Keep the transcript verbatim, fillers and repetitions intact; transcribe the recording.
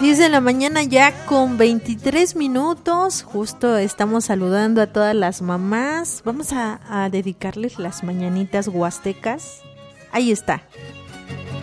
diez de la mañana ya con veintitrés minutos. Justo estamos saludando a todas las mamás. Vamos a, a dedicarles las mañanitas huastecas. Ahí está.